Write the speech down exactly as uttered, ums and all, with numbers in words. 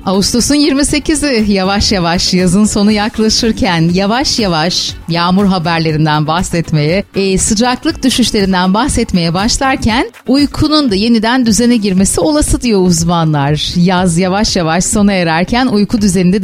Ağustos'un yirmi sekizi, yavaş yavaş yazın sonu yaklaşırken yavaş yavaş yağmur haberlerinden bahsetmeye, e, sıcaklık düşüşlerinden bahsetmeye başlarken uykunun da yeniden düzene girmesi olası diyor uzmanlar. Yaz yavaş yavaş sona ererken uyku düzeninde